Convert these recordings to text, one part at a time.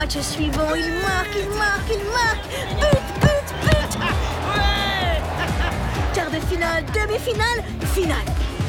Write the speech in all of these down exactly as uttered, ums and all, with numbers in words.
Match suivant, il marque, il marque, il marque. But, but, but. Ouais. Quart de finale, demi-finale, finale.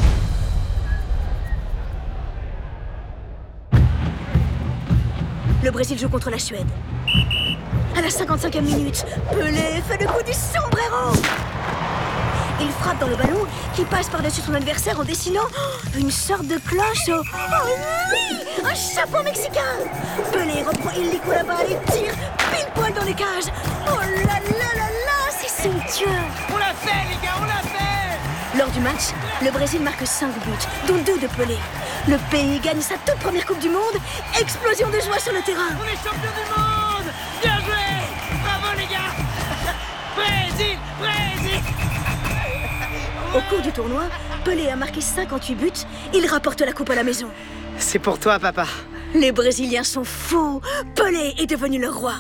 Le Brésil joue contre la Suède. À la cinquante-cinquième minute, Pelé fait le coup du sombrero. Il frappe dans le ballon qui passe par-dessus son adversaire en dessinant une sorte de cloche au... Oh oui! Un chapeau mexicain! Pelé reprend illico la balle et tire pile poil dans les cages. Oh là là là là, c'est somptueux! On l'a fait, les gars, on l'a fait! Lors du match, le Brésil marque cinq buts, dont deux de Pelé. Le pays gagne sa toute première Coupe du Monde. Explosion de joie sur le terrain. On est champion du monde! Bien joué! Bravo, les gars! Brésil! Brésil! Au cours du tournoi, Pelé a marqué cinquante-huit buts. Il rapporte la coupe à la maison. C'est pour toi, papa. Les Brésiliens sont fous. Pelé est devenu le roi.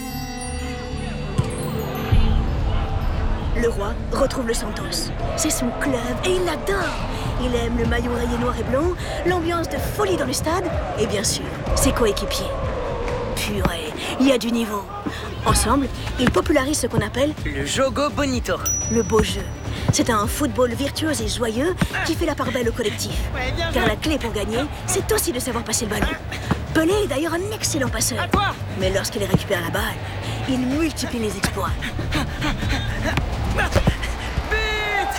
Le roi retrouve le Santos. C'est son club et il l'adore. Il aime le maillot rayé noir et blanc, l'ambiance de folie dans le stade et bien sûr, ses coéquipiers. Purée, il y a du niveau. Ensemble, ils popularisent ce qu'on appelle le jogo bonito. Le beau jeu. C'est un football virtuose et joyeux qui fait la part belle au collectif. Ouais, bien Car joué. la clé pour gagner, c'est aussi de savoir passer le ballon. Pelé est d'ailleurs un excellent passeur. À toi! Mais lorsqu'il récupère la balle, il multiplie les exploits. But!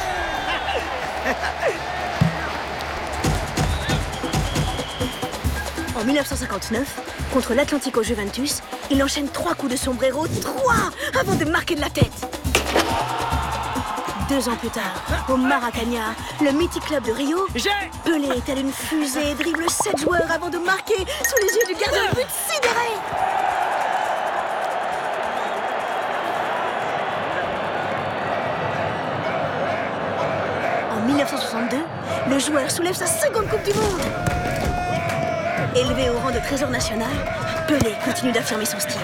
En mille neuf cent cinquante-neuf, contre l'Atlético Juventus, il enchaîne trois coups de sombrero, trois, avant de marquer de la tête. Deux ans plus tard, au Maracanã, le mythique club de Rio, J'ai! Pelé est tel une fusée, dribble sept joueurs avant de marquer sous les yeux du gardien de but sidéré. En mille neuf cent soixante-deux, le joueur soulève sa seconde Coupe du Monde. Élevé au rang de trésor national, Pelé continue d'affirmer son style.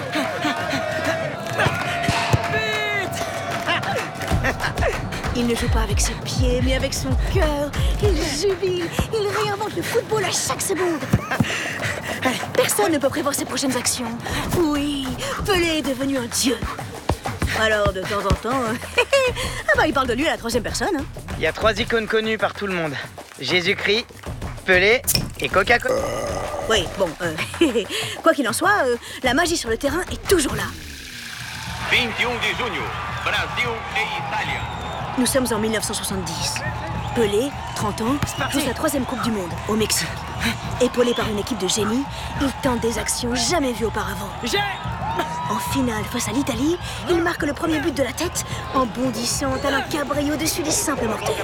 Il ne joue pas avec ses pieds, mais avec son cœur. Il jubile, il réinvente le football à chaque seconde. Personne ne peut prévoir ses prochaines actions. Oui, Pelé est devenu un dieu. Alors, de temps en temps, ah bah, il parle de lui à la troisième personne. Hein. Il y a trois icônes connues par tout le monde. Jésus-Christ, Pelé et Coca-Cola. Oui, bon, euh, quoi qu'il en soit, euh, la magie sur le terrain est toujours là. vinte e um de junho, Brasil e Itália. Nous sommes en mille neuf cent soixante-dix. Pelé, trente ans, joue sa troisième Coupe du Monde, au Mexique. Épaulé par une équipe de génie, il tente des actions jamais vues auparavant. J'ai! En finale, face à l'Italie, il marque le premier but de la tête en bondissant tel un cabré au-dessus des simples mortels.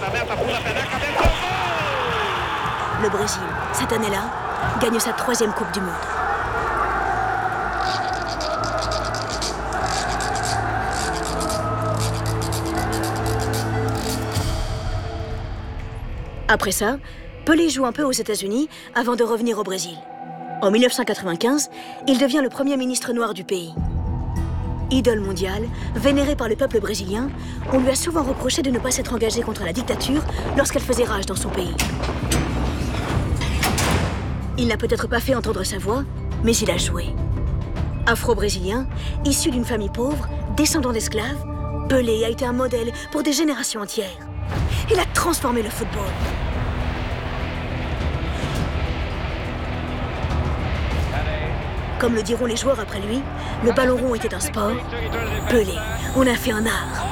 Le Brésil, cette année-là, gagne sa troisième Coupe du Monde. Après ça, Pelé joue un peu aux États-Unis avant de revenir au Brésil. En mille neuf cent quatre-vingt-quinze, il devient le premier ministre noir du pays. Idole mondiale, vénéré par le peuple brésilien, on lui a souvent reproché de ne pas s'être engagé contre la dictature lorsqu'elle faisait rage dans son pays. Il n'a peut-être pas fait entendre sa voix, mais il a joué. Afro-brésilien, issu d'une famille pauvre, descendant d'esclaves, Pelé a été un modèle pour des générations entières. Il a transformé le football. Comme le diront les joueurs après lui, le ballon rond était un sport. Pelé, on a fait un art.